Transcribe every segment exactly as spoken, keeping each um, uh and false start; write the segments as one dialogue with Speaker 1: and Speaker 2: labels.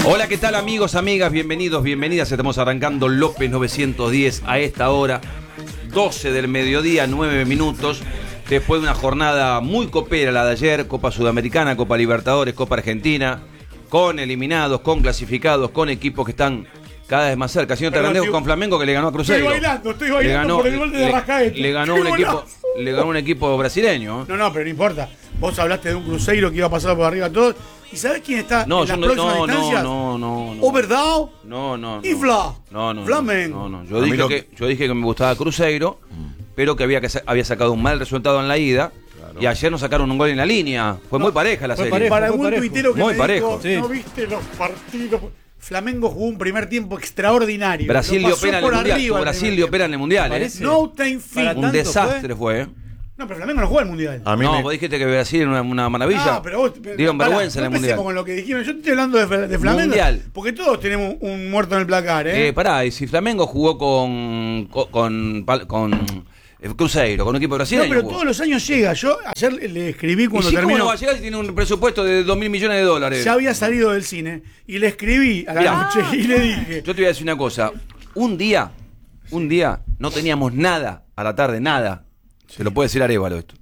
Speaker 1: Hola, ¿qué tal amigos, amigas? Bienvenidos, bienvenidas. Estamos arrancando López novecientos diez a esta hora, doce del mediodía, nueve minutos. Después de una jornada muy copera la de ayer, Copa Sudamericana, Copa Libertadores, Copa Argentina, con eliminados, con clasificados, con equipos que están cada vez más cerca. Señor Tarandejo, con Flamengo que le ganó a Cruzeiro.
Speaker 2: Estoy bailando, estoy bailando
Speaker 1: le ganó,
Speaker 2: por el gol de Arrascaeta.
Speaker 1: Le, le ganó un equipo, le ganó un equipo brasileño.
Speaker 2: No, no, pero no importa. Vos hablaste de un Cruzeiro que iba a pasar por arriba a todos. ¿Y sabés quién está
Speaker 1: No,
Speaker 2: en las
Speaker 1: yo no,
Speaker 2: próximas
Speaker 1: no,
Speaker 2: instancias?
Speaker 1: no, no, no.
Speaker 2: Overdao.
Speaker 1: No, no, no.
Speaker 2: Y Fla.
Speaker 1: No, no.
Speaker 2: Flamengo.
Speaker 1: No, no. Yo dije que yo dije que me gustaba Cruzeiro, pero que había que había sacado un mal resultado en la ida. Claro. Y ayer nos sacaron un gol en la línea. Fue no, muy pareja la serie.
Speaker 2: Parejo, para algún tuitero que
Speaker 1: muy
Speaker 2: me
Speaker 1: parejo.
Speaker 2: dijo,
Speaker 1: Sí.
Speaker 2: no viste los partidos. Flamengo jugó un primer tiempo extraordinario.
Speaker 1: Brasil le opera en el mundial. Brasil le opera en el mundial. ¿eh?
Speaker 2: No time fit.
Speaker 1: Un desastre fue. fue.
Speaker 2: No, pero Flamengo no jugó al mundial.
Speaker 1: A mí no, me... vos dijiste que Brasil era una, una maravilla. No,
Speaker 2: pero vos
Speaker 1: dieron
Speaker 2: para,
Speaker 1: vergüenza
Speaker 2: no
Speaker 1: en el mundial.
Speaker 2: Con lo que dijimos. Yo estoy hablando de, de Flamengo. Mundial. Porque todos tenemos un muerto en el placar, ¿eh?
Speaker 1: eh pará, y si Flamengo jugó con. con. con, con Cruzeiro, con un equipo brasileño.
Speaker 2: No, pero
Speaker 1: jugó.
Speaker 2: todos los años llega. Yo ayer le escribí cuando
Speaker 1: ¿Y si
Speaker 2: terminó.
Speaker 1: ¿Cómo no va a llegar si tiene un presupuesto de dos mil millones de dólares?
Speaker 2: Ya había salido del cine. Y le escribí a la Mirá. noche y le dije.
Speaker 1: Yo te voy a decir una cosa. Un día, un día, no teníamos nada a la tarde, nada. Sí. Se lo puede decir Arévalo esto.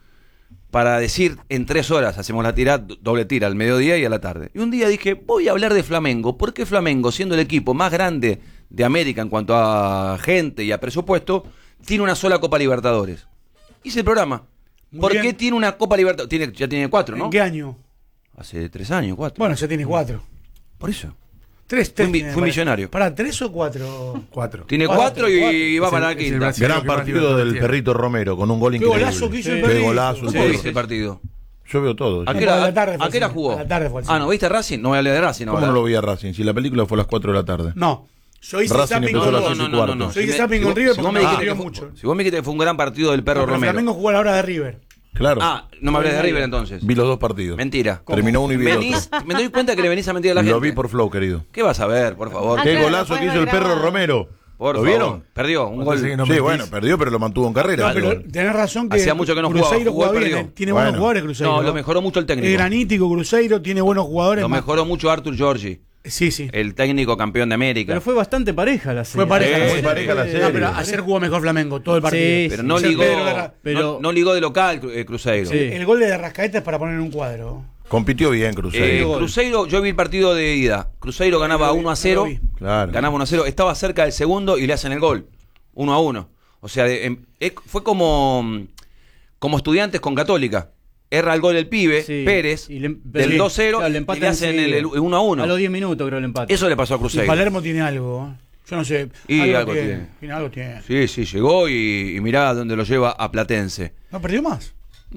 Speaker 1: Para decir en tres horas hacemos la tira, doble tira al mediodía y a la tarde. Y un día dije, voy a hablar de Flamengo, porque Flamengo, siendo el equipo más grande de América en cuanto a gente y a presupuesto, tiene una sola Copa Libertadores. Hice el programa. Muy ¿Por bien. qué tiene una Copa Libertadores? Tiene, ya tiene cuatro, ¿no?
Speaker 2: ¿En qué año?
Speaker 1: Hace tres años, cuatro.
Speaker 2: Bueno, ya tiene cuatro.
Speaker 1: Por eso.
Speaker 2: Tres, tres.
Speaker 1: Fue, fue millonario.
Speaker 2: ¿Para tres o cuatro?
Speaker 3: Cuatro.
Speaker 1: Tiene cuatro, cuatro y, cuatro. y va para la quinta.
Speaker 3: Gran partido del Perrito Romero, con un gol increíble.
Speaker 2: Qué golazo que hizo el
Speaker 3: Perrito. Qué golazo.
Speaker 1: ¿Cómo sí, viste el partido?
Speaker 3: Yo veo todo.
Speaker 1: ¿A qué hora, ¿a qué hora jugó?
Speaker 2: A la tarde fue
Speaker 1: ah, ¿no viste Racing? No voy a hablar de Racing.
Speaker 3: ¿Cómo
Speaker 1: ¿verdad?
Speaker 3: no lo vi a Racing? Si la película fue a las cuatro de la tarde.
Speaker 2: No. Yo hice
Speaker 3: Racing
Speaker 2: zapping
Speaker 3: empezó
Speaker 2: con
Speaker 3: a las
Speaker 2: no,
Speaker 3: seis y
Speaker 2: no,
Speaker 3: cuarto.
Speaker 2: no, no. Yo hice zapping con River porque me dijiste mucho.
Speaker 1: Si vos me dijiste que fue un gran partido del Perro
Speaker 2: no,
Speaker 1: Romero.
Speaker 2: Flamengo jugó a la hora de River.
Speaker 3: Claro.
Speaker 1: Ah, no me hablé de River entonces.
Speaker 3: Vi los dos partidos.
Speaker 1: Mentira.
Speaker 3: ¿Cómo? Terminó uno y vi
Speaker 1: venís,
Speaker 3: otro.
Speaker 1: Me doy cuenta que le venís a mentir a la gente.
Speaker 3: Lo vi por Flow, querido.
Speaker 1: ¿Qué vas a ver, por favor?
Speaker 3: Ah, ¿Qué claro, golazo que hizo el Perro Romero?
Speaker 1: Por
Speaker 3: ¿Lo
Speaker 1: favor.
Speaker 3: vieron?
Speaker 1: Perdió un gol.
Speaker 3: No sí, bueno, perdió, pero lo mantuvo en carrera.
Speaker 2: No, pero tenés razón que
Speaker 1: hacía mucho que no
Speaker 2: Cruzeiro
Speaker 1: jugaba, jugó,
Speaker 2: bien, tiene bueno. buenos jugadores Cruzeiro.
Speaker 1: No, lo mejoró mucho el técnico.
Speaker 2: Es granítico Cruzeiro, tiene buenos jugadores.
Speaker 1: Lo
Speaker 2: más.
Speaker 1: mejoró mucho Arthur Giorgi.
Speaker 2: Sí, sí.
Speaker 1: El técnico campeón de América.
Speaker 4: Pero fue bastante pareja la serie.
Speaker 2: Fue pareja,
Speaker 3: sí,
Speaker 2: la, serie.
Speaker 3: pareja la serie.
Speaker 2: No, pero ayer jugó mejor Flamengo, todo el partido.
Speaker 4: Sí,
Speaker 1: pero no
Speaker 4: sí,
Speaker 1: ligó,
Speaker 4: pero, pero,
Speaker 1: no, no ligó de local eh, Cruzeiro.
Speaker 2: Sí. El gol de Arrascaeta es para poner en un cuadro.
Speaker 3: Compitió bien Cruzeiro.
Speaker 1: Eh, Cruzeiro, yo vi el partido de ida. Cruzeiro ganaba uno a cero.
Speaker 3: Claro.
Speaker 1: Ganaba uno a cero. Estaba cerca del segundo y le hacen el gol. uno a uno. O sea, de, eh, fue como, como Estudiantes con Católica. Erra el gol el pibe, sí. Pérez, y le, del sí, dos cero, claro, y le hacen el, el uno a uno.
Speaker 4: A los diez minutos creo el empate.
Speaker 1: Eso le pasó a Cruzeiro.
Speaker 2: Y Palermo tiene algo. Yo no sé.
Speaker 1: Y
Speaker 2: algo,
Speaker 1: algo
Speaker 2: tiene,
Speaker 1: tiene.
Speaker 2: tiene. Algo tiene.
Speaker 1: Sí, sí, llegó y, y mirá dónde lo lleva a Platense.
Speaker 2: ¿No perdió más?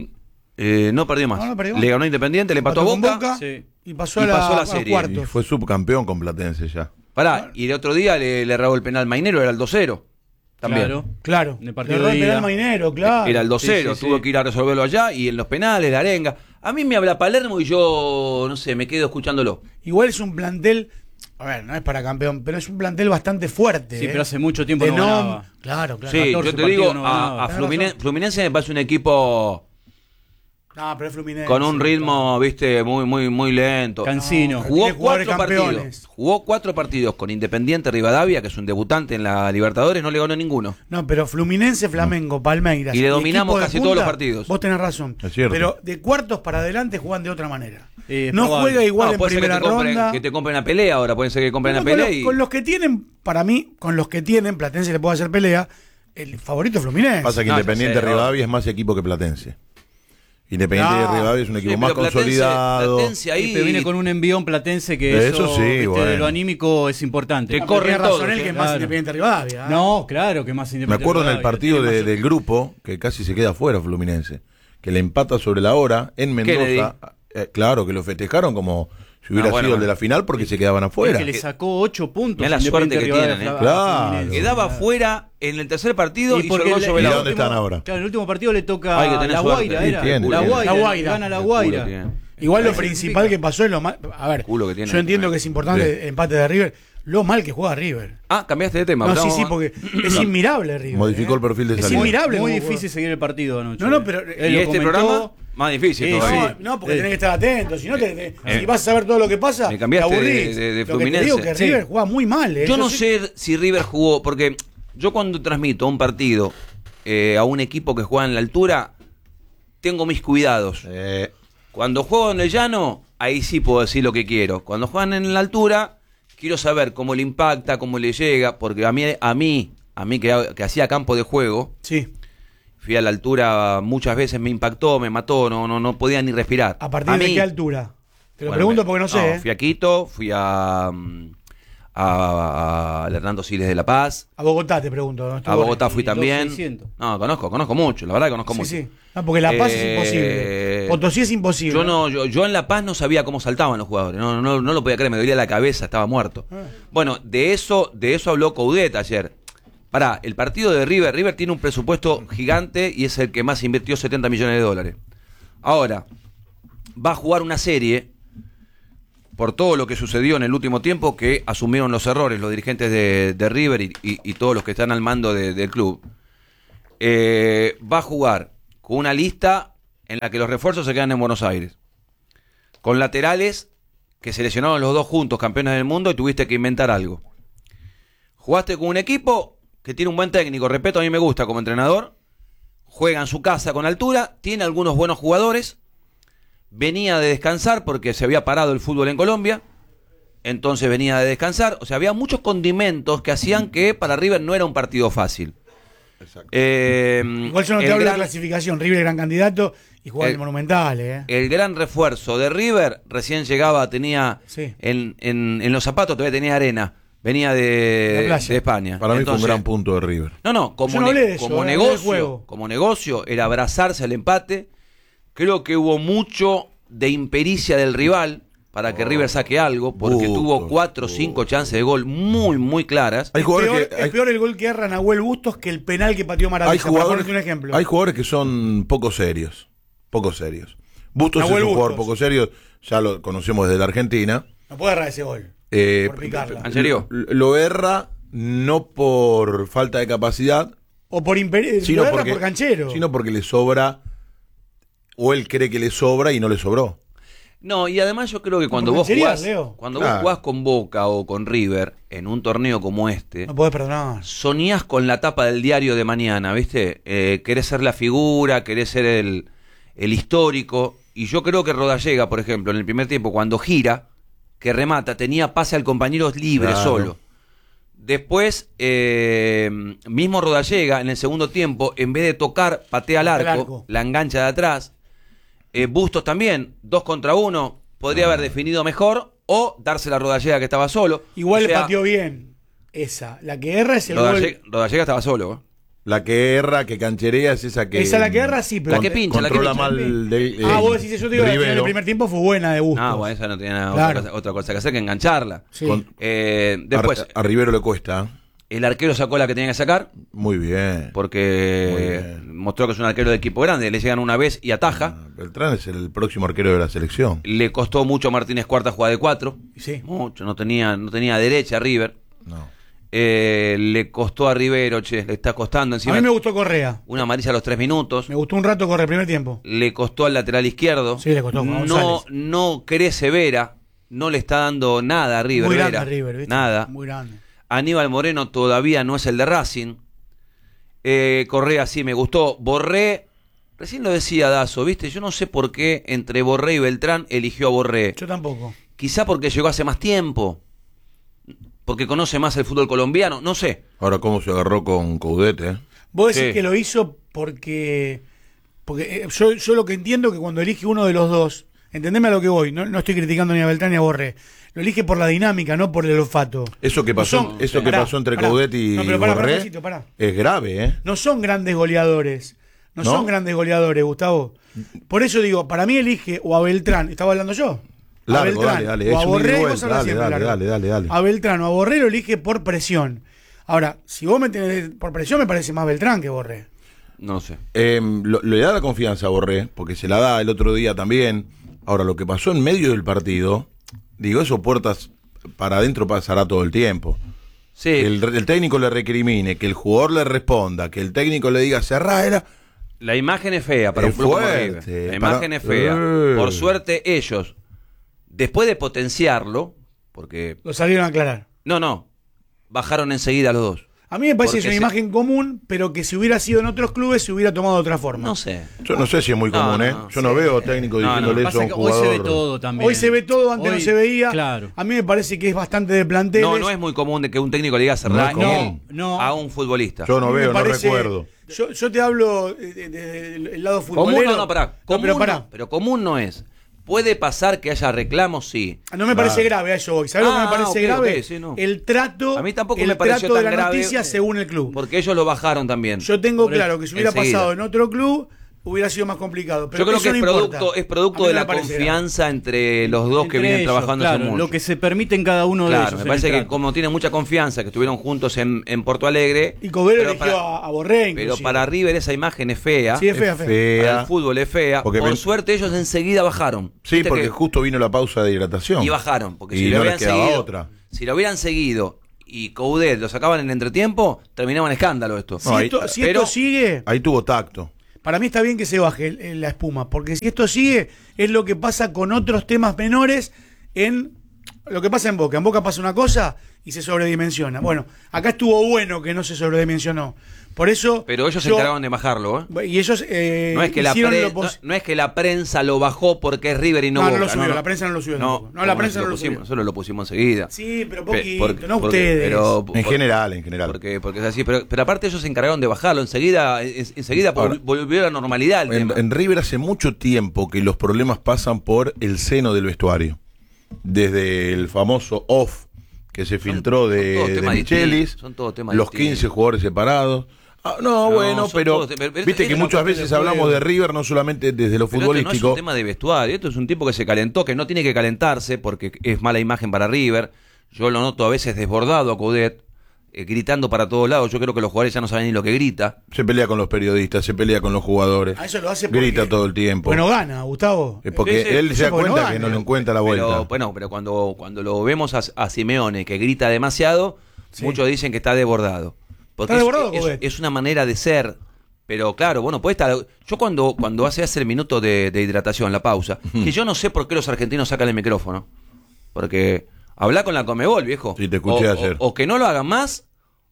Speaker 1: Eh, no perdió más. No, no perdió más. Le ganó Independiente, le empató a Boca. Boca
Speaker 2: sí. Y pasó, y a, la,
Speaker 1: pasó a la
Speaker 2: a
Speaker 1: serie.
Speaker 3: Y fue subcampeón con Platense ya.
Speaker 1: Pará, y el otro día le, le erró el penal Mainero, era el dos cero. También.
Speaker 2: Claro, claro.
Speaker 4: En el partido
Speaker 2: de penal Mainero, claro.
Speaker 1: Era el dos cero, sí, sí, tuvo sí. que ir a resolverlo allá y en los penales, la arenga. A mí me habla Palermo y yo, no sé, me quedo escuchándolo.
Speaker 2: Igual es un plantel, a ver, no es para campeón, pero es un plantel bastante fuerte.
Speaker 4: Sí,
Speaker 2: ¿eh?
Speaker 4: pero hace mucho tiempo
Speaker 2: de
Speaker 4: no
Speaker 2: nom-
Speaker 4: ganaba.
Speaker 2: Claro, claro.
Speaker 1: Sí, yo te digo,
Speaker 4: no
Speaker 1: a, a Fluminense, Fluminense me parece un equipo...
Speaker 2: No, pero es Fluminense.
Speaker 1: Con un ritmo, claro. viste, muy muy muy lento.
Speaker 4: Cansino.
Speaker 1: No, jugó cuatro partidos. Jugó cuatro partidos con Independiente Rivadavia, que es un debutante en la Libertadores, no le ganó ninguno.
Speaker 2: No, pero Fluminense, Flamengo, Palmeiras.
Speaker 1: Y le dominamos casi
Speaker 2: punta,
Speaker 1: todos los partidos.
Speaker 2: Vos tenés razón.
Speaker 3: Es cierto.
Speaker 2: Pero de cuartos para adelante juegan de otra manera.
Speaker 4: Eh,
Speaker 2: no probable. juega igual
Speaker 1: no,
Speaker 2: en
Speaker 1: puede
Speaker 2: primera
Speaker 1: ser que te compren,
Speaker 2: ronda.
Speaker 1: que te compren a pelea ahora, pueden ser que compren
Speaker 2: no,
Speaker 1: a pelea.
Speaker 2: Con,
Speaker 1: y...
Speaker 2: con los que tienen, para mí, con los que tienen, Platense le puede hacer pelea, el favorito es Fluminense.
Speaker 3: Pasa que
Speaker 1: no,
Speaker 3: Independiente
Speaker 1: sé,
Speaker 3: Rivadavia es más equipo que Platense. Independiente no, de Rivadavia es un equipo sí, más Platense, consolidado.
Speaker 4: Platense ahí te viene con un envión Platense que eso, eso sí, viste, bueno. de lo anímico es importante.
Speaker 2: Que corre razón él que es más claro. Independiente Rivadavia. ¿eh?
Speaker 4: No, claro que más Independiente.
Speaker 3: Me acuerdo
Speaker 4: Rivadavia,
Speaker 3: en el partido de, del grupo que casi se queda fuera Fluminense, que le empata sobre la hora en Mendoza. Eh, claro, que lo festejaron como si hubiera ah, bueno, sido bueno. el de la final porque se quedaban afuera.
Speaker 4: Que le sacó ocho puntos.
Speaker 1: Es la suerte que tienen, ¿eh?
Speaker 3: Claro.
Speaker 1: Quedaba afuera en el tercer partido y, y porque
Speaker 3: sobre la dónde están ahora.
Speaker 4: Claro, en el último partido le toca a La Guaira, era.
Speaker 3: Tiene,
Speaker 4: la,
Speaker 3: tiene.
Speaker 4: Guaira
Speaker 2: la Guaira,
Speaker 4: gana La Guaira.
Speaker 2: Igual lo principal que pasó es lo mal. A ver,
Speaker 1: que tiene,
Speaker 2: yo entiendo que es importante sí. el empate de River. Lo mal que juega River.
Speaker 1: Ah, cambiaste de tema.
Speaker 2: No, sí, sí, porque es inmirable River.
Speaker 3: Modificó
Speaker 2: ¿eh?
Speaker 3: el perfil de
Speaker 2: Es
Speaker 3: salida.
Speaker 2: inmirable.
Speaker 4: Muy difícil seguir el partido anoche.
Speaker 2: No, no, pero
Speaker 1: y este programa Más difícil
Speaker 2: sí,
Speaker 1: todavía.
Speaker 2: No, no, porque eh. tenés que estar atento. Si no, te, te,
Speaker 1: eh.
Speaker 2: si vas a saber todo lo que pasa,
Speaker 1: me cambiaste
Speaker 2: te aburrís.
Speaker 1: de, de, de
Speaker 2: lo que te digo que
Speaker 1: sí.
Speaker 2: River juega muy mal. Eh.
Speaker 1: Yo, yo no
Speaker 2: sí.
Speaker 1: sé si River jugó, porque yo cuando transmito un partido eh, a un equipo que juega en la altura, tengo mis cuidados.
Speaker 3: Eh.
Speaker 1: Cuando juego en el llano, ahí sí puedo decir lo que quiero. Cuando juegan en la altura, quiero saber cómo le impacta, cómo le llega, porque a mí, a mí, a mí que, que hacía campo de juego,
Speaker 2: sí.
Speaker 1: fui a la altura muchas veces, me impactó, me mató, no, no, no podía ni respirar.
Speaker 2: ¿A partir
Speaker 1: a
Speaker 2: de
Speaker 1: mí,
Speaker 2: qué altura? Te lo
Speaker 1: bueno,
Speaker 2: pregunto
Speaker 1: me,
Speaker 2: porque no sé.
Speaker 1: No,
Speaker 2: ¿eh?
Speaker 1: Fui a Quito, fui a, a, a, a Hernando Siles de La Paz.
Speaker 2: A Bogotá te pregunto.
Speaker 1: A Bogotá fui también.
Speaker 4: seiscientos.
Speaker 1: No, conozco, conozco mucho, la verdad que conozco
Speaker 2: sí,
Speaker 1: mucho.
Speaker 2: Sí, no, porque La Paz
Speaker 1: eh,
Speaker 2: es imposible. Potosí es imposible.
Speaker 1: Yo no, yo, yo en La Paz no sabía cómo saltaban los jugadores, no, no, no lo podía creer, me dolía la cabeza, estaba muerto. Ah. Bueno, de eso, de eso habló Coudet ayer. Pará, el partido de River, River tiene un presupuesto gigante y es el que más invirtió setenta millones de dólares. Ahora, va a jugar una serie por todo lo que sucedió en el último tiempo, que asumieron los errores los dirigentes de, de River y, y, y todos los que están al mando de, del club. Eh, va a jugar con una lista en la que los refuerzos se quedan en Buenos Aires, con laterales que se lesionaron los dos juntos, campeones del mundo, y tuviste que inventar algo. Jugaste con un equipo que tiene un buen técnico, respeto, a mí me gusta como entrenador, juega en su casa con altura, tiene algunos buenos jugadores, venía de descansar porque se había parado el fútbol en Colombia, entonces venía de descansar, o sea, había muchos condimentos que hacían que para River no era un partido fácil.
Speaker 2: Exacto. Eh, Igual yo no te hablo gran, de clasificación, River gran candidato y jugaba en el Monumental. Eh.
Speaker 1: El gran refuerzo de River, recién llegaba, tenía
Speaker 2: sí.
Speaker 1: en, en, en los zapatos todavía tenía arena. Venía de, de España.
Speaker 3: Para mí
Speaker 1: Entonces,
Speaker 3: fue un gran punto de River.
Speaker 1: No, no, como,
Speaker 2: no
Speaker 1: ne
Speaker 2: eso,
Speaker 1: como
Speaker 2: eh,
Speaker 1: negocio, como negocio era abrazarse al empate. Creo que hubo mucho de impericia del rival para que oh, River saque algo, porque Bustos, tuvo cuatro o cinco chances de gol muy, muy claras.
Speaker 2: Hay es, peor, que, hay, es peor el gol que erra Nahuel Bustos que el penal que pateó Maravilla.
Speaker 3: Hay jugadores,
Speaker 2: un ejemplo.
Speaker 3: Hay jugadores que son poco serios. Poco serios. Bustos Nahuel es un Bustos. jugador poco serio, ya lo conocemos desde la Argentina.
Speaker 2: No puede errar ese gol.
Speaker 3: Eh,
Speaker 2: por picarla.
Speaker 1: ¿En serio?
Speaker 3: Lo, lo erra no por falta de capacidad.
Speaker 2: O por imperio.
Speaker 3: Sino
Speaker 2: lo erra
Speaker 3: porque,
Speaker 2: por canchero.
Speaker 3: Sino porque le sobra. O él cree que le sobra y no le sobró.
Speaker 1: No, y además yo creo que cuando vos jugás, cuando claro. vos jugás con Boca o con River en un torneo como este,
Speaker 2: no podés perdonar.
Speaker 1: Soñás con la tapa del diario de mañana, ¿viste? Eh, querés ser la figura, querés ser el, el histórico. Y yo creo que Rodallega, por ejemplo, en el primer tiempo, cuando gira, que remata, tenía pase al compañero libre, claro. solo. Después, eh, mismo Rodallega, en el segundo tiempo, en vez de tocar, patea al arco, arco. la engancha de atrás. Eh, Bustos también, dos contra uno, podría ah. haber definido mejor o darse la Rodallega que estaba solo.
Speaker 2: Igual
Speaker 1: o sea,
Speaker 2: pateó bien esa. La que erra es el
Speaker 1: Rodallega,
Speaker 2: gol.
Speaker 1: Rodallega estaba solo. ¿eh?
Speaker 3: La que erra, que cancherea es esa que...
Speaker 2: Esa la que erra, sí, pero...
Speaker 1: La que pincha, la que pincha.
Speaker 3: Mal de, de,
Speaker 2: ah, vos decís eso, te digo, en el primer tiempo fue buena de Bustos.
Speaker 1: No, bueno, esa no tenía
Speaker 2: claro.
Speaker 1: otra, cosa, otra cosa que hacer que engancharla.
Speaker 2: Sí.
Speaker 3: Con,
Speaker 1: eh, después...
Speaker 3: A, a Rivero le cuesta.
Speaker 1: El arquero sacó la que tenía que sacar.
Speaker 3: Muy bien.
Speaker 1: Porque
Speaker 3: muy bien.
Speaker 1: mostró que es un arquero de equipo grande. Le llegan una vez y ataja.
Speaker 3: Ah, Beltrán es el próximo arquero de la selección.
Speaker 1: Le costó mucho a Martínez Cuarta jugar de cuatro.
Speaker 2: Sí.
Speaker 1: Mucho. No tenía, no tenía derecha a River.
Speaker 3: No.
Speaker 1: Eh, le costó a Rivero, che. Le está costando encima.
Speaker 2: A mí me gustó Correa.
Speaker 1: Una amarilla a los tres minutos.
Speaker 2: Me gustó un rato Correa el primer tiempo.
Speaker 1: Le costó al lateral izquierdo.
Speaker 2: Sí, le costó.
Speaker 1: No, no crece Vera. No le está dando nada a River.
Speaker 2: Muy grande
Speaker 1: Vera.
Speaker 2: a River, ¿viste?
Speaker 1: Nada.
Speaker 2: Muy grande.
Speaker 1: Aníbal Moreno todavía no es el de Racing. Eh, Correa sí me gustó. Borré, recién lo decía Dazo, ¿viste? Yo no sé por qué entre Borré y Beltrán eligió a Borré.
Speaker 2: Yo tampoco.
Speaker 1: Quizá porque llegó hace más tiempo. Porque conoce más el fútbol colombiano, no sé.
Speaker 3: Ahora, ¿cómo se agarró con Coudet, eh?
Speaker 2: Vos decís sí. que lo hizo porque... Porque yo, yo lo que entiendo que cuando elige uno de los dos, entendeme a lo que voy, no, no estoy criticando ni a Beltrán ni a Borré. Lo elige por la dinámica, no por el olfato.
Speaker 3: Eso que pasó,
Speaker 2: no son,
Speaker 3: eso que
Speaker 2: pará,
Speaker 3: pasó entre
Speaker 2: pará.
Speaker 3: Coudet y
Speaker 2: no, pero pará,
Speaker 3: Borré
Speaker 2: pará, pará.
Speaker 3: es grave, ¿eh?
Speaker 2: No son grandes goleadores. No,
Speaker 3: ¿No?
Speaker 2: son grandes goleadores, Gustavo. Por eso digo, para mí elige o a Beltrán, estaba hablando yo.
Speaker 3: Largo,
Speaker 2: a Beltrán
Speaker 3: dale, dale,
Speaker 2: o a Borré,
Speaker 3: dale,
Speaker 2: vos hablas
Speaker 3: dale,
Speaker 2: siempre,
Speaker 3: dale, dale, dale, dale.
Speaker 2: A Beltrán o a Borré lo elige por presión. Ahora, si vos me tenés por presión, me parece más Beltrán que Borré.
Speaker 1: No sé.
Speaker 3: Eh, lo, le da la confianza a Borré, porque se la da el otro día también. Ahora, lo que pasó en medio del partido, digo, eso puertas para adentro pasará todo el tiempo.
Speaker 1: Sí.
Speaker 3: Que el, el técnico le recrimine, que el jugador le responda, que el técnico le diga cerrá, era...
Speaker 1: La imagen es fea para
Speaker 3: es
Speaker 1: un club como
Speaker 3: fuerte,
Speaker 1: River. La imagen
Speaker 3: para...
Speaker 1: es fea.
Speaker 3: Eh.
Speaker 1: Por suerte ellos, después de potenciarlo, porque...
Speaker 2: Lo salieron a aclarar.
Speaker 1: No, no, bajaron enseguida los dos.
Speaker 2: A mí me parece que es una
Speaker 1: se...
Speaker 2: imagen común, pero que si hubiera sido en otros clubes se hubiera tomado de otra forma.
Speaker 1: No sé.
Speaker 3: Yo no sé si es muy común,
Speaker 1: no,
Speaker 3: ¿eh?
Speaker 1: no,
Speaker 3: Yo
Speaker 1: sí.
Speaker 3: no veo técnicos
Speaker 1: No,
Speaker 3: diciéndole
Speaker 1: no.
Speaker 3: eso a un jugador.
Speaker 4: Hoy se ve todo también.
Speaker 2: Hoy se ve todo, antes
Speaker 4: Hoy,
Speaker 2: no se veía.
Speaker 4: Claro.
Speaker 2: A mí me parece que es bastante de planteles.
Speaker 1: No, no es muy común de que un técnico le diga hacer
Speaker 3: No es
Speaker 1: daño
Speaker 3: común.
Speaker 4: No.
Speaker 1: a un futbolista.
Speaker 3: Yo no
Speaker 2: A mí me
Speaker 3: veo,
Speaker 2: parece-
Speaker 3: no recuerdo.
Speaker 2: Yo, yo te hablo del lado
Speaker 1: Común
Speaker 2: futbolero.
Speaker 1: no, no, pará.
Speaker 2: No,
Speaker 1: Común
Speaker 2: pero
Speaker 1: no,
Speaker 2: pará.
Speaker 1: pero común no es. Puede pasar que haya reclamos, sí.
Speaker 2: No me parece grave a eso hoy. ¿Sabes lo que
Speaker 1: Ah,
Speaker 2: me parece
Speaker 1: ok,
Speaker 2: grave?
Speaker 1: ok, sí, no.
Speaker 2: El trato,
Speaker 1: A mí tampoco
Speaker 2: el
Speaker 1: me pareció
Speaker 2: trato de
Speaker 1: tan
Speaker 2: la
Speaker 1: grave,
Speaker 2: noticia según el club.
Speaker 1: Porque ellos lo bajaron también.
Speaker 2: Yo tengo
Speaker 1: Por
Speaker 2: claro
Speaker 1: el-
Speaker 2: que si hubiera
Speaker 1: enseguida.
Speaker 2: pasado en otro club, hubiera sido más complicado. Pero
Speaker 1: Yo creo
Speaker 2: eso
Speaker 1: que es
Speaker 2: no
Speaker 1: producto,
Speaker 2: importa.
Speaker 1: es producto
Speaker 2: A mí
Speaker 1: de
Speaker 2: no
Speaker 1: la
Speaker 2: me parece
Speaker 1: confianza entre los dos que
Speaker 4: Entre
Speaker 1: vienen
Speaker 4: ellos,
Speaker 1: trabajando
Speaker 4: claro,
Speaker 1: hace mucho.
Speaker 4: lo que se permite en cada uno de
Speaker 1: Claro,
Speaker 4: ellos.
Speaker 1: me
Speaker 4: en
Speaker 1: parece
Speaker 4: el
Speaker 1: que
Speaker 4: trato.
Speaker 1: como tienen mucha confianza, que estuvieron juntos en, en Porto Alegre.
Speaker 2: grave. Y Cobero
Speaker 1: pero
Speaker 2: eligió
Speaker 1: para-
Speaker 2: a, a Borré,
Speaker 1: Pero
Speaker 2: inclusive.
Speaker 1: para River esa imagen es fea.
Speaker 2: Sí, es fea,
Speaker 3: Es
Speaker 2: fea.
Speaker 3: fea.
Speaker 1: Para el fútbol es fea.
Speaker 3: Porque
Speaker 1: Por
Speaker 3: ven-
Speaker 1: suerte ellos enseguida bajaron.
Speaker 3: Sí,
Speaker 1: Viste
Speaker 3: porque
Speaker 1: que-
Speaker 3: justo vino la pausa de hidratación.
Speaker 1: Y bajaron. Porque
Speaker 3: Y
Speaker 1: si
Speaker 3: no
Speaker 1: lo
Speaker 3: les
Speaker 1: hubieran
Speaker 3: quedaba
Speaker 1: seguido,
Speaker 3: otra.
Speaker 1: si lo hubieran seguido y Coudet lo sacaban en entretiempo, terminaba en escándalo esto.
Speaker 2: Si,
Speaker 3: No, ahí-
Speaker 2: esto, si
Speaker 1: pero-
Speaker 2: esto sigue,
Speaker 3: Ahí tuvo tacto.
Speaker 2: para mí está bien que se baje el- el- la espuma, porque si esto sigue, es lo que pasa con otros temas menores en lo que pasa en Boca. En Boca pasa una cosa y se sobredimensiona. Bueno, acá estuvo bueno que no se sobredimensionó. Por eso.
Speaker 1: Pero ellos se
Speaker 2: yo-
Speaker 1: encargaron de bajarlo, ¿eh?
Speaker 2: Y ellos eh,
Speaker 1: No es, que la
Speaker 2: hicieron
Speaker 1: pre-
Speaker 2: lo
Speaker 1: no,
Speaker 2: pos-
Speaker 1: no es que la prensa lo bajó porque es River y no,
Speaker 2: No, no
Speaker 1: Boca.
Speaker 2: lo subió, la prensa no lo subió
Speaker 1: No,
Speaker 2: tampoco. No, la
Speaker 1: como
Speaker 2: prensa no lo
Speaker 1: pusimos,
Speaker 2: subió.
Speaker 1: Nosotros lo pusimos enseguida.
Speaker 2: Sí, pero
Speaker 1: Pe-
Speaker 2: poquito,
Speaker 1: porque-
Speaker 2: no
Speaker 1: porque-
Speaker 2: ustedes.
Speaker 1: pero-
Speaker 3: En
Speaker 1: por-
Speaker 3: general, en general.
Speaker 1: Porque, porque es así. Pero, pero aparte ellos se encargaron de bajarlo. Enseguida, en- enseguida
Speaker 3: Ahora,
Speaker 1: vol- volvió a la normalidad el
Speaker 3: En,
Speaker 1: tema.
Speaker 3: en River hace mucho tiempo que los problemas pasan por el seno del vestuario. Desde el famoso off que se filtró
Speaker 1: son
Speaker 3: de,
Speaker 1: todos
Speaker 3: de
Speaker 1: temas
Speaker 3: Michelis,
Speaker 1: distintos, son todos temas
Speaker 3: los
Speaker 1: distintos.
Speaker 3: quince jugadores separados. Ah, no,
Speaker 1: No,
Speaker 3: bueno,
Speaker 1: son
Speaker 3: pero,
Speaker 1: todos- pero- pero
Speaker 3: viste
Speaker 1: esto
Speaker 3: que
Speaker 1: es una
Speaker 3: muchas
Speaker 1: cuestión
Speaker 3: veces
Speaker 1: de
Speaker 3: hablamos
Speaker 1: juego.
Speaker 3: de River no solamente desde lo
Speaker 1: Pero esto no es
Speaker 3: futbolístico.
Speaker 1: un tema de vestuario, esto es un tipo que se calentó, que no tiene que calentarse porque es mala imagen para River. Yo lo noto a veces desbordado a Coudet, eh, gritando para todos lados. Yo creo que los jugadores ya no saben ni lo que grita.
Speaker 3: Se pelea con los periodistas, se pelea con los jugadores.
Speaker 2: A eso lo hace porque,
Speaker 3: Grita todo el tiempo.
Speaker 2: Bueno, gana, Gustavo.
Speaker 3: Es porque
Speaker 1: Sí, sí,
Speaker 3: él
Speaker 2: sí,
Speaker 3: se da
Speaker 2: porque no
Speaker 3: cuenta que
Speaker 2: gana.
Speaker 3: no le encuentra la vuelta.
Speaker 1: Pero bueno, pero cuando, cuando lo vemos a, a Simeone que grita demasiado,
Speaker 2: Sí.
Speaker 1: muchos dicen que está desbordado. Porque
Speaker 2: Está
Speaker 1: es,
Speaker 2: desbordado,
Speaker 1: es-
Speaker 2: Coudet.
Speaker 1: es una manera de ser. Pero claro, bueno, puede estar. Yo cuando, cuando hace, hace el minuto de, de hidratación, la pausa, que yo no sé por qué los argentinos sacan el micrófono. Porque habla con la Comebol, viejo.
Speaker 3: Sí, te escuché
Speaker 1: o,
Speaker 3: ayer.
Speaker 1: O, o que no lo hagan más,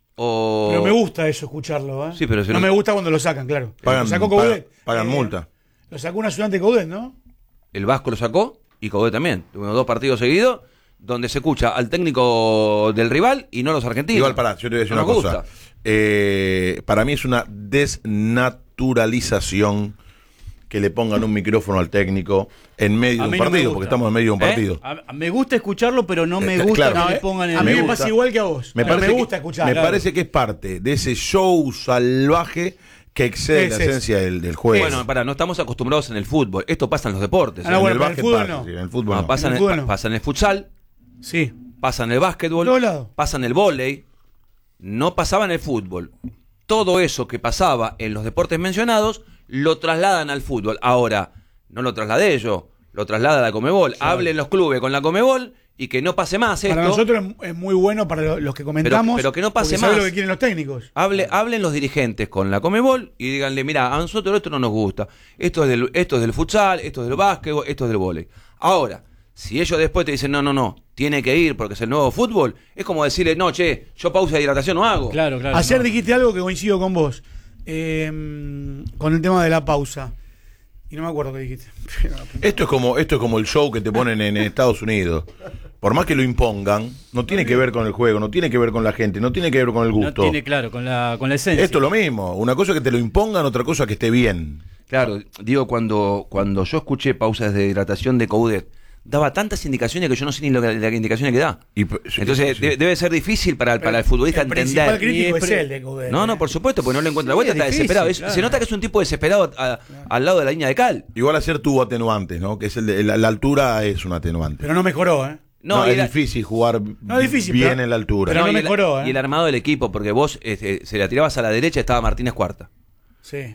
Speaker 1: o.
Speaker 2: Pero me gusta eso, escucharlo. ¿eh?
Speaker 1: Sí, pero si
Speaker 2: no
Speaker 1: no-
Speaker 2: me gusta cuando lo sacan, claro.
Speaker 3: Pagan-
Speaker 2: lo sacó
Speaker 3: pagan-
Speaker 2: Coudet.
Speaker 3: pagan
Speaker 2: Eh,
Speaker 3: multa.
Speaker 2: Lo sacó un ayudante de Coudet, ¿no?
Speaker 1: El Vasco lo sacó y Coudet también. Tuvimos dos partidos seguidos donde se escucha al técnico del rival y no a los argentinos.
Speaker 3: Igual, pará, yo te voy a decir
Speaker 1: No
Speaker 3: una
Speaker 1: nos
Speaker 3: cosa.
Speaker 1: gusta.
Speaker 3: Eh, para mí es una desnaturalización que le pongan un micrófono al técnico en medio
Speaker 4: A
Speaker 3: de un
Speaker 4: mí no me
Speaker 3: partido,
Speaker 4: gusta.
Speaker 3: porque estamos en medio de un
Speaker 1: ¿Eh?
Speaker 3: partido.
Speaker 4: A- a- me gusta escucharlo, pero no me
Speaker 3: Eh,
Speaker 4: gusta
Speaker 3: claro.
Speaker 4: que
Speaker 2: No,
Speaker 4: le
Speaker 2: eh,
Speaker 4: pongan
Speaker 2: a mí
Speaker 4: el
Speaker 2: me
Speaker 3: gusta.
Speaker 2: pasa igual que a vos.
Speaker 3: Me,
Speaker 2: Pero
Speaker 3: parece
Speaker 2: me gusta
Speaker 3: que,
Speaker 2: escuchar.
Speaker 3: me
Speaker 2: claro.
Speaker 3: parece que es parte de ese show salvaje que excede
Speaker 2: Es
Speaker 3: la
Speaker 2: eso.
Speaker 3: esencia del, del juego.
Speaker 1: Bueno, para, no estamos acostumbrados en el fútbol. Esto pasa en los deportes.
Speaker 2: Ah, no,
Speaker 1: ¿eh?
Speaker 2: bueno,
Speaker 3: en el
Speaker 2: pero en el
Speaker 3: básquet
Speaker 2: fútbol
Speaker 3: pasa,
Speaker 2: no.
Speaker 3: sí, en el fútbol
Speaker 1: No,
Speaker 3: no.
Speaker 1: pasa,
Speaker 2: En
Speaker 1: en
Speaker 2: el
Speaker 1: el,
Speaker 2: fútbol no.
Speaker 1: pasa en el futsal,
Speaker 2: Sí.
Speaker 1: pasa en el básquetbol,
Speaker 2: En todos lados.
Speaker 1: pasa en el vóley, no pasaba en el fútbol. Todo eso que pasaba en los deportes mencionados lo trasladan al fútbol. Ahora, no lo trasladé yo, lo traslada la Comebol. Hablen los clubes con la Comebol y que no pase más esto.
Speaker 2: Para nosotros es- es muy bueno para lo- los que comentamos.
Speaker 1: pero que no pase
Speaker 2: porque sabe
Speaker 1: más.
Speaker 2: lo que quieren los técnicos.
Speaker 1: Hable, hablen los dirigentes con la Comebol y díganle, mira, a nosotros esto no nos gusta. Esto es del, esto es del futsal, esto es del básquetbol, esto es del vóley. Ahora, si ellos después te dicen, no, no, no, tiene que ir porque es el nuevo fútbol, es como decirle, no, che, yo pausa de hidratación no hago.
Speaker 4: Claro, claro.
Speaker 2: Ayer
Speaker 4: no.
Speaker 2: dijiste algo que coincido con vos. eh, con el tema de la pausa. Y no me acuerdo qué dijiste.
Speaker 3: Esto es como esto es como el show que te ponen en Estados Unidos. Por más que lo impongan, no tiene que ver con el juego, no tiene que ver con la gente, no tiene que ver con el
Speaker 4: No
Speaker 3: gusto.
Speaker 4: tiene claro, con la, con la esencia.
Speaker 3: Esto es lo mismo. Una cosa es que te lo impongan, otra cosa que esté bien.
Speaker 1: Claro, digo, cuando, cuando yo escuché pausas de hidratación de Coudet, daba tantas indicaciones que yo no sé ni lo que, las indicaciones que da.
Speaker 3: Y, sí,
Speaker 1: Entonces
Speaker 3: sí.
Speaker 1: de- debe ser difícil para, el- para el futbolista
Speaker 2: el principal
Speaker 1: entender.
Speaker 2: crítico
Speaker 4: Y
Speaker 2: es
Speaker 4: es pre-
Speaker 2: el de Coudet.
Speaker 1: No, no, por supuesto, porque no le encuentra la vuelta,
Speaker 4: es
Speaker 1: está
Speaker 4: difícil,
Speaker 1: desesperado. Es-
Speaker 4: claro.
Speaker 1: Se nota que es un tipo desesperado a- al lado de la línea de cal.
Speaker 3: Igual hacer tuvo atenuantes, ¿no? Que es el de, la, la altura es un atenuante.
Speaker 2: Pero no mejoró, ¿eh?
Speaker 3: No,
Speaker 1: y
Speaker 3: es
Speaker 1: la-
Speaker 3: difícil jugar
Speaker 2: No, es difícil,
Speaker 3: bien
Speaker 2: pero-
Speaker 3: en la altura.
Speaker 2: pero no
Speaker 1: y el-
Speaker 2: mejoró, ¿eh?
Speaker 1: Y el armado del equipo, porque vos este, se la tirabas a la derecha, estaba Martínez Cuarta.
Speaker 2: Sí.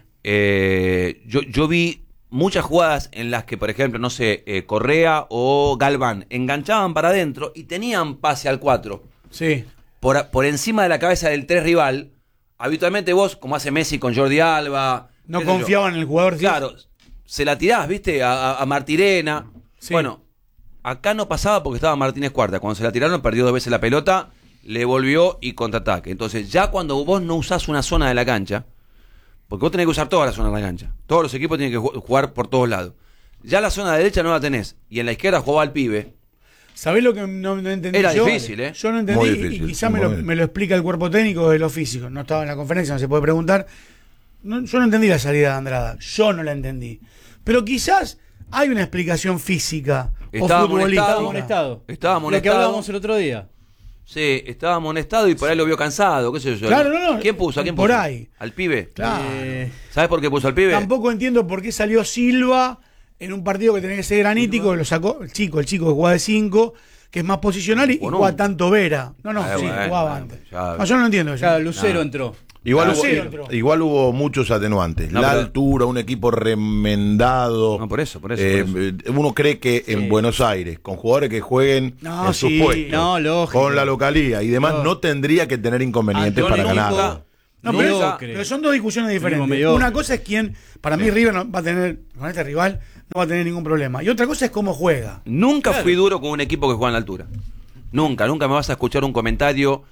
Speaker 1: Eh, yo, yo vi muchas jugadas en las que, por ejemplo, no sé, eh, Correa o Galván enganchaban para adentro y tenían pase al cuatro.
Speaker 2: Sí.
Speaker 1: Por, por encima de la cabeza del tres rival, habitualmente vos, como hace Messi con Jordi Alba,
Speaker 2: No confiaban en el jugador.
Speaker 1: Claro, se la tirás, ¿viste? A, a Martirena. Sí. Bueno, acá no pasaba porque estaba Martínez Cuarta. Cuando se la tiraron, perdió dos veces la pelota, le volvió y contraataque. Entonces, ya cuando vos no usás una zona de la cancha, porque vos tenés que usar toda la zona de la cancha. Todos los equipos tienen que jugar por todos lados. Ya la zona derecha no la tenés. Y en la izquierda jugaba el pibe.
Speaker 2: ¿Sabés lo que no, no entendí?
Speaker 1: Era
Speaker 2: yo?
Speaker 1: difícil, ¿eh?
Speaker 2: Yo no entendí difícil, y quizá me lo, me lo explica el cuerpo técnico de los físicos. No estaba en la conferencia, no se puede preguntar. No, yo no entendí la salida de Andrada. Yo no la entendí. Pero quizás hay una explicación física
Speaker 1: estaba
Speaker 2: o futbolística.
Speaker 4: Estaba amonestado.
Speaker 1: Estaba amonestado.
Speaker 4: Lo que hablábamos el otro día.
Speaker 1: Sí, estaba amonestado y por ahí lo vio cansado, qué sé yo.
Speaker 2: Claro, no, no.
Speaker 1: ¿Quién puso? ¿A quién
Speaker 2: por
Speaker 1: puso?
Speaker 2: ahí.
Speaker 1: ¿Al pibe?
Speaker 2: Claro.
Speaker 1: Eh... ¿Sabes por qué puso al pibe?
Speaker 2: Tampoco entiendo por qué salió Silva en un partido que tenía que ser granítico, lo sacó el chico, el chico que jugaba de cinco, que es más posicional y, bueno, y juega tanto Vera. No, no,
Speaker 1: eh,
Speaker 2: sí,
Speaker 1: bueno,
Speaker 2: jugaba
Speaker 1: bueno,
Speaker 2: antes.
Speaker 1: ya...
Speaker 2: No, yo no lo entiendo.
Speaker 4: Ya, Lucero
Speaker 1: no.
Speaker 4: entró.
Speaker 3: Igual,
Speaker 2: ah,
Speaker 3: hubo,
Speaker 2: sí,
Speaker 3: igual hubo muchos atenuantes. No, la pero... altura, un equipo remendado.
Speaker 1: No, por eso, por eso.
Speaker 3: Eh,
Speaker 1: por eso.
Speaker 3: Uno cree que sí. en Buenos Aires, con jugadores que jueguen
Speaker 2: no,
Speaker 3: en
Speaker 2: sí.
Speaker 3: sus puestos,
Speaker 4: no, lógico.
Speaker 3: con la localía y demás, no, no tendría que tener inconvenientes ah, para ganar.
Speaker 2: No, no pero, eso, pero son dos discusiones diferentes. Una cosa es quién, para mí River no va a tener, con este rival, no va a tener ningún problema. Y otra cosa es cómo juega.
Speaker 1: Nunca claro. fui duro con un equipo que juega en la altura. Nunca, nunca me vas a escuchar un comentario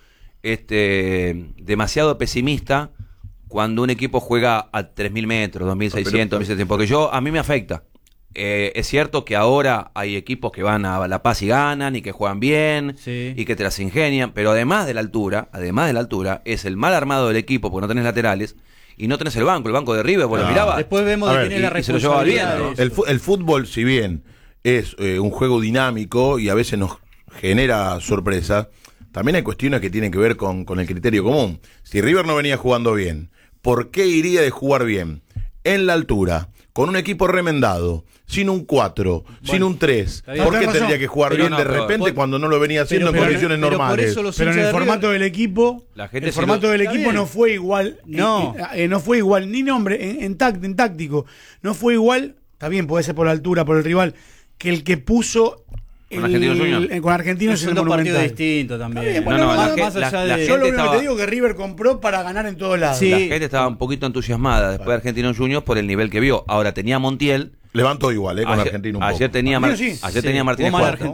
Speaker 1: este demasiado pesimista cuando un equipo juega a tres mil metros, dos mil seiscientos, dos mil setecientos, porque yo, a mí me afecta. Eh, es cierto que ahora hay equipos que van a La Paz y ganan y que juegan bien sí. y que te las ingenian, pero además de la altura, además de la altura, es el mal armado del equipo porque no tenés laterales y no tenés el banco, el banco de River, vos no. lo mirabas.
Speaker 4: Después vemos a de ver, quién es la responsabilidad.
Speaker 3: ¿No? El, el fútbol, si bien es eh, un juego dinámico y a veces nos genera sorpresa, también hay cuestiones que tienen que ver con, con el criterio común. Si River no venía jugando bien, ¿por qué iría de jugar bien? En la altura, con un equipo remendado, sin un cuatro, bueno, sin un tres. ¿Por qué tendría que jugar pero bien no, de repente por, cuando no lo venía haciendo pero, en pero, condiciones pero normales?
Speaker 2: Pero en el formato River, del equipo, la gente el formato lo, del equipo no fue igual. No, eh, eh, no fue igual ni nombre en, en, tact, en táctico. No fue igual. Está bien, puede ser por la altura, por el rival, que el que puso.
Speaker 1: Con Argentinos Juniors.
Speaker 2: Eh, con Argentinos
Speaker 4: son dos partidos distintos también. Bien,
Speaker 2: bueno, no, no, más, la, más allá la, de... la yo lo único estaba... que te digo que River compró para ganar en todos lados.
Speaker 1: Sí. La gente estaba un poquito entusiasmada después de Argentinos Juniors por el nivel que vio. Ahora tenía Montiel.
Speaker 3: Levantó igual, eh, con
Speaker 1: ayer,
Speaker 3: Argentino un
Speaker 1: ayer
Speaker 3: poco.
Speaker 1: Tenía Mar... sí. Ayer sí. tenía Martínez Cuarta.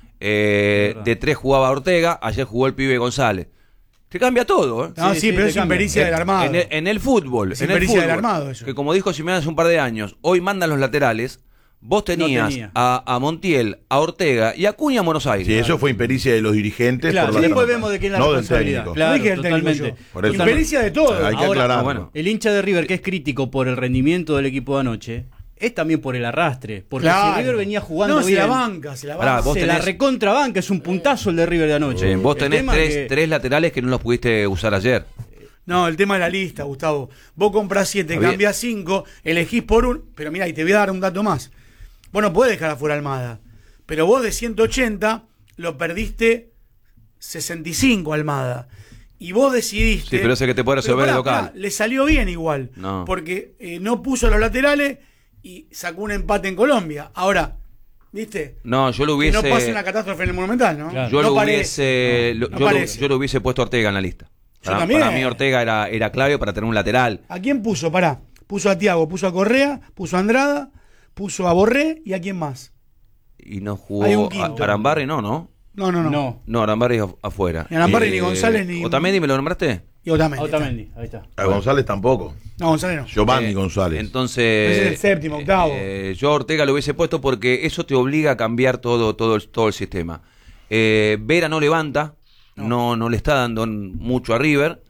Speaker 1: Eh, de tres jugaba Ortega, ayer jugó el pibe González. Te cambia todo, ¿eh?
Speaker 2: No, sí, sí, sí pero es impericia del armado.
Speaker 1: En el, en el fútbol.
Speaker 2: Es
Speaker 1: en el
Speaker 2: impericia
Speaker 1: fútbol,
Speaker 2: del armado eso.
Speaker 1: Que como dijo Simeone hace un par de años, hoy mandan los laterales. Vos tenías no tenía. a, a Montiel, a Ortega y a Acuña en Buenos Aires.
Speaker 3: Sí, eso fue impericia de los dirigentes.
Speaker 4: Claro,
Speaker 3: por
Speaker 4: y después vemos de quién es la
Speaker 3: no
Speaker 4: responsabilidad.
Speaker 3: Del
Speaker 4: claro,
Speaker 2: no
Speaker 4: totalmente.
Speaker 2: Por eso. Impericia de todo.
Speaker 3: O sea, hay que
Speaker 4: Ahora,
Speaker 3: aclararlo.
Speaker 4: Bueno, el hincha de River que es crítico por el rendimiento del equipo de anoche es también por el arrastre. Porque claro. si River venía jugando
Speaker 2: no,
Speaker 4: bien.
Speaker 2: Se la banca, se la banca.
Speaker 1: Pará,
Speaker 4: se
Speaker 1: tenés...
Speaker 4: la recontrabanca, es un puntazo el de River de anoche.
Speaker 1: Sí, vos tenés tres,
Speaker 4: que...
Speaker 1: tres laterales que no los pudiste usar ayer.
Speaker 2: No, el tema de la lista, Gustavo. Vos comprás siete, cambiás cinco, elegís por un. Pero mira, y te voy a dar un dato más. Vos no podés dejar afuera Almada. Pero vos de ciento ochenta lo perdiste sesenta y cinco Almada. Y vos decidiste.
Speaker 1: Sí, pero ese que te puede resolver el local.
Speaker 2: Pará, le salió bien igual.
Speaker 1: No.
Speaker 2: Porque eh, no puso los laterales y sacó un empate en Colombia. Ahora, ¿viste?
Speaker 1: No, yo lo hubiese.
Speaker 2: Que no pase una catástrofe en el Monumental, ¿no?
Speaker 1: Claro. Yo,
Speaker 2: no
Speaker 1: lo
Speaker 2: parece.
Speaker 1: Hubiese, lo,
Speaker 2: no,
Speaker 1: yo,
Speaker 2: no
Speaker 1: lo, yo lo hubiese puesto a Ortega en la lista.
Speaker 2: Yo
Speaker 1: para,
Speaker 2: también.
Speaker 1: para mí Ortega era, era clave para tener un lateral.
Speaker 2: ¿A quién puso? Pará. Puso a Thiago, puso a Correa, puso a Andrada, puso a Borré y a quién más.
Speaker 1: Y no jugó a Arambarri, no, ¿no?
Speaker 2: No, no, no.
Speaker 1: No, no Arambarri afuera.
Speaker 2: Ni Arambarri, eh, ni González, ni...
Speaker 1: ¿Otamendi me lo nombraste?
Speaker 2: Y Otamendi.
Speaker 4: Otamendi, ahí está.
Speaker 3: A González tampoco.
Speaker 2: No, González no.
Speaker 3: Giovanni
Speaker 1: eh,
Speaker 3: González.
Speaker 1: Entonces...
Speaker 2: Es el séptimo, octavo.
Speaker 1: Eh, yo a Ortega lo hubiese puesto porque eso te obliga a cambiar todo, todo, el, todo el sistema. Eh, Vera no levanta, no. no, no le está dando mucho a River.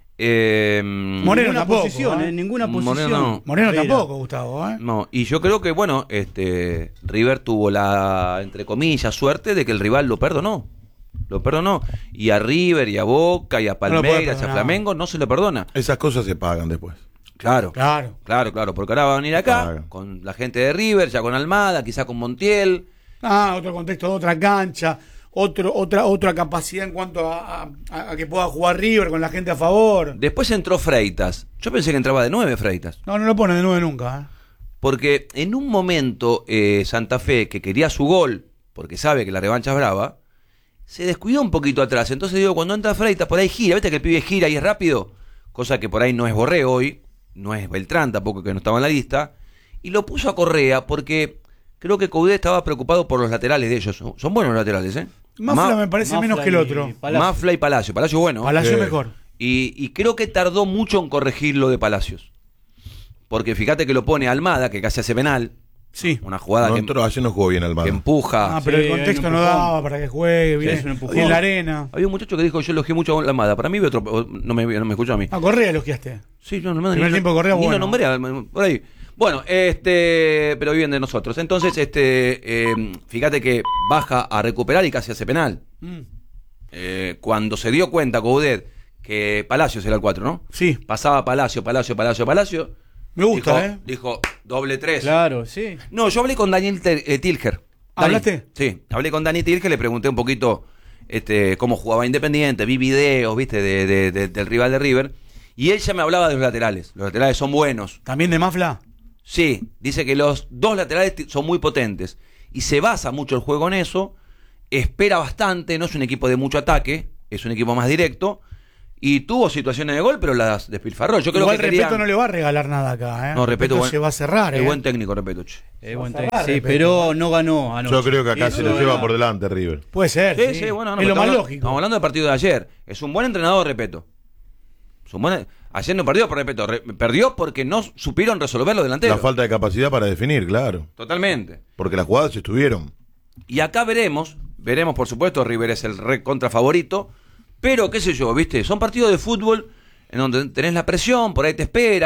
Speaker 1: Eh,
Speaker 2: Moreno tampoco. Posición,
Speaker 4: ¿eh? Ninguna posición.
Speaker 1: Moreno, no.
Speaker 2: Moreno tampoco, Gustavo. ¿eh?
Speaker 1: No, y yo creo que, bueno, este River tuvo la, entre comillas, suerte de que el rival lo perdonó. Lo perdonó. Y a River, y a Boca, y a Palmeiras, no y a Flamengo no se lo perdona.
Speaker 3: Esas cosas se pagan después.
Speaker 1: Claro,
Speaker 2: claro,
Speaker 1: claro, claro. Porque ahora va a venir acá claro. con la gente de River, ya con Almada, quizá con Montiel.
Speaker 2: Ah, otro contexto, otra cancha. Otro, otra, otra capacidad en cuanto a, a, a que pueda jugar River con la gente a favor.
Speaker 1: Después entró Freitas. Yo pensé que entraba de nueve Freitas.
Speaker 2: No, no lo pone de nueve nunca. ¿eh?
Speaker 1: Porque en un momento eh, Santa Fe, que quería su gol, porque sabe que la revancha es brava, se descuidó un poquito atrás. Entonces digo, cuando entra Freitas, por ahí gira. ¿Viste que el pibe gira y es rápido? Cosa que por ahí no es Borré hoy. no es Beltrán tampoco, que no estaba en la lista, y lo puso a Correa porque creo que Coudet estaba preocupado por los laterales de ellos. Son, son buenos los laterales, ¿eh?
Speaker 2: Mafla
Speaker 1: Ma-
Speaker 2: me parece
Speaker 4: Mafla
Speaker 2: menos que el
Speaker 4: y
Speaker 2: otro.
Speaker 4: Palacio.
Speaker 1: Mafla y Palacio. Palacio bueno.
Speaker 2: Palacio
Speaker 3: Eh.
Speaker 2: mejor.
Speaker 1: Y, y creo que tardó mucho en corregir lo de Palacios. Porque fíjate que lo pone Almada, que casi hace penal.
Speaker 2: Sí.
Speaker 1: Una jugada
Speaker 3: No
Speaker 1: que,
Speaker 3: entró, ayer no jugó bien
Speaker 1: que
Speaker 3: Almada.
Speaker 1: empuja.
Speaker 2: Ah, pero
Speaker 4: Sí,
Speaker 2: el contexto
Speaker 4: hay un
Speaker 2: no
Speaker 4: empujón.
Speaker 2: daba para que juegue bien.
Speaker 4: es un empujón.
Speaker 2: Y en la arena.
Speaker 1: Había un muchacho que dijo, yo elogié mucho a Almada. Para mí, otro, no me, no me escuchó a mí.
Speaker 2: A Correa elogiaste.
Speaker 1: Sí, yo no me
Speaker 2: Primer tiempo de Correa,
Speaker 1: ni
Speaker 2: bueno.
Speaker 1: lo nombré, al- por ahí. Bueno, este, pero viven de nosotros. Entonces, este, eh, fíjate que baja a recuperar y casi hace penal.
Speaker 2: Mm.
Speaker 1: Eh, cuando se dio cuenta Coudet que Palacios era el cuatro, ¿no?
Speaker 2: Sí.
Speaker 1: Pasaba Palacio, Palacio, Palacio, Palacio.
Speaker 2: Me gusta,
Speaker 1: dijo,
Speaker 2: ¿eh?
Speaker 1: Dijo, doble tres.
Speaker 4: Claro, sí.
Speaker 1: No, yo hablé con Daniel Te- eh, Tilger. Dani.
Speaker 2: ¿Hablaste?
Speaker 1: Sí, hablé con Dani Tilger, le pregunté un poquito este, cómo jugaba Independiente, vi videos, viste, de, de- de- del rival de River, y él ya me hablaba de los laterales. Los laterales son buenos.
Speaker 2: ¿También de Mafla?
Speaker 1: Sí, dice que los dos laterales t- son muy potentes. Y se basa mucho el juego en eso. Espera bastante, no es un equipo de mucho ataque, es un equipo más directo. Y tuvo situaciones de gol, pero las despilfarró. Yo creo
Speaker 2: Igual
Speaker 1: que
Speaker 2: Repeto
Speaker 1: querían-
Speaker 2: no le va a regalar nada acá, ¿eh?
Speaker 1: No, Repeto, buen-
Speaker 2: se va a cerrar,
Speaker 1: es
Speaker 2: ¿eh?
Speaker 1: buen técnico, Repeto. che.
Speaker 4: Es buen
Speaker 2: cerrar,
Speaker 4: técnico. Sí,
Speaker 2: Repeto.
Speaker 4: pero no ganó anoche.
Speaker 3: Yo creo que acá
Speaker 4: Eso
Speaker 3: se lo
Speaker 4: es
Speaker 3: lleva
Speaker 4: verdad.
Speaker 3: por delante River.
Speaker 2: Puede ser.
Speaker 1: Sí,
Speaker 2: sí.
Speaker 1: sí, bueno, no,
Speaker 2: es
Speaker 1: pero
Speaker 2: lo más
Speaker 1: estamos-
Speaker 2: lógico.
Speaker 1: Estamos hablando del partido de ayer. Es un buen entrenador, Repeto. Es un buen... Ayer no perdió por Repeto, re- perdió porque no supieron resolver los delanteros.
Speaker 3: La falta de capacidad para definir, claro.
Speaker 1: Totalmente.
Speaker 3: Porque las jugadas estuvieron.
Speaker 1: Y acá veremos, veremos por supuesto, River es el re contra favorito, pero qué sé yo, viste, son partidos de fútbol en donde tenés la presión, por ahí te espera.